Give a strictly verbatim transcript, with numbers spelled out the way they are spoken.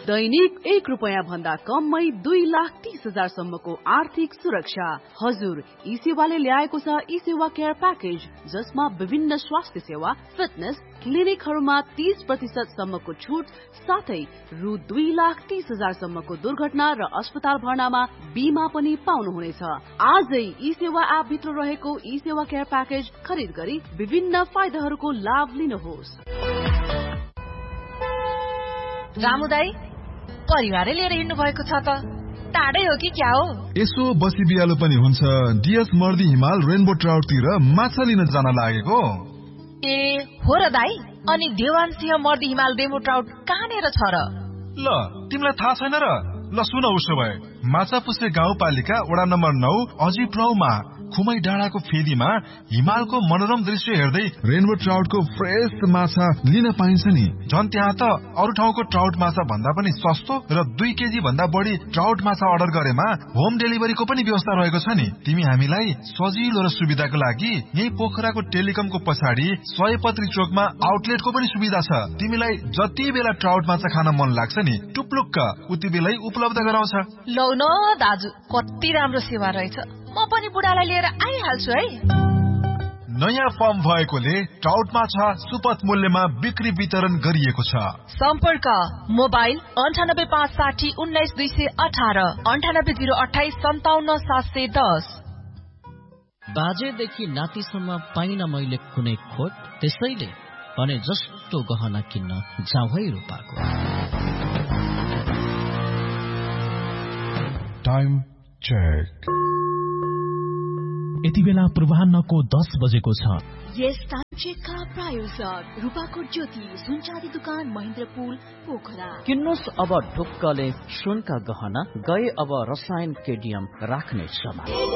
दैनिक एक रुपैयाँ भन्दा कममै दुई लाख तीस हजार सम्मको आर्थिक सुरक्षा। हजुर, ई सेवाले ल्याएको छ ई सेवा केयर प्याकेज, जसमा विभिन्न स्वास्थ्य सेवा, फिटनेस, क्लिनिकहरूमा तीस प्रतिशत सम्मको छुट साथै रु दुई लाख तीस हजार सम्मको दुर्घटना र अस्पताल भर्नामा बीमा पनि पाउनुहुनेछ। आजै ई सेवा एप भित्र रहेको ई सेवा केयर प्याकेज खरिद गरी विभिन्न फाइदाहरूको लाभ लिनुहोस्। रामु दाई, परिवारै लिएर हिँड्नु भएको छ त, टाढै हो कि क्या हो? यसो बसी बिहालो पनि हुन्छ। डिएस मर्दी हिमाल रेनबो ट्राउटतिर माछा लिन जान लागेको। ए हो र दाई, अनि देवान सिंह मर्दी हिमाल रेनबो ट्राउट कहाँनिर छ र? ल तिमीलाई थाहा छैन र? ल सुन, उसो भए माछापुच्छ्रे गाउँपालिका वडा नम्बर नौ अजित राउमा खुमै डाँडाको फेदीमा हिमालको मनोरम दृश्य हेर्दै रेनबो ट्राउटको फ्रेश माछा लिन पाइन्छ नि। झन् त्यहाँ त अरू ठाउँको ट्राउट माछा भन्दा पनि सस्तो र दुई केजी भन्दा बढी ट्राउट माछा अर्डर गरेमा होम डेलिभरीको पनि व्यवस्था रहेको छ नि। तिमी हामीलाई सजिलो र सुविधाको लागि यही पोखराको टेलिकमको पछाडि सयपत्री चोकमा आउटलेटको पनि सुविधा छ। तिमीलाई जति बेला ट्राउट माछा खान मन लाग्छ नि, टुप्लुक्क उति बेलै उपलब्ध गराउँछ। लौ न दाजु, कति राम्रो सेवा रहेछ। म पनि बुढालाई लिएर आइहाल्छु है। नयाँ फर्म भएकोले ट्राउट माछा सुपथ मूल्यमा बिक्री वितरण गरिएको छ। सम्पर्क मोबाइल अन्ठानब्बे पाँच साठी उन्नाइस दुई सय अठार, अन्ठानब्बे जिरो अठाइस सन्ताउन्न सात सय दस। बाजेदेखि नातिसम्म पाइन मैले कुनै खोट, त्यसैले भने जस्तो गहना किन्न जाउँ है रूपाको। Time check. यति बेला पूर्वाह्नको दस बजेको छ। यस टाइम चेकका प्रायोजक रूपाकोट ज्योति सुनचाँदी दुकान महेन्द्रपुल पोखरा। किन्नुस् अब ढुक्कले सुनका गहना, गए अब रसायन केडियम राख्ने समय।